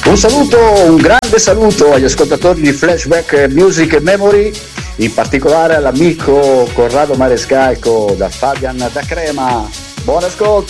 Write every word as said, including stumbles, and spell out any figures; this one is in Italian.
Un saluto, un grande saluto agli ascoltatori di Flashback Music Memory, in particolare all'amico Corrado Marescalco da Fabian da Crema. Buon ascolto!